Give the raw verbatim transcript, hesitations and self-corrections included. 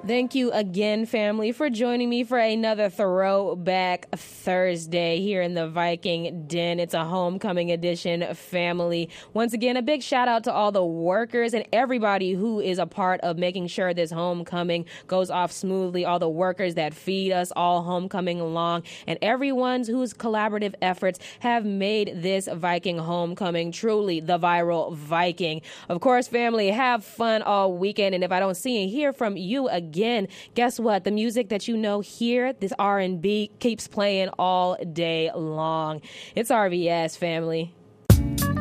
Thank you again, family, for joining me for another Throwback Thursday here in the Viking Den. It's a homecoming edition, family. Once again, a big shout out to all the workers and everybody who is a part of making sure this homecoming goes off smoothly. All the workers that feed us all homecoming along, and everyone's whose collaborative efforts have made this Viking homecoming truly the viral Viking. Of course, family, have fun all weekend, and if I don't see and hear from you again, Again, guess what? The music that you know here, this R and B, keeps playing all day long. It's R V S, family.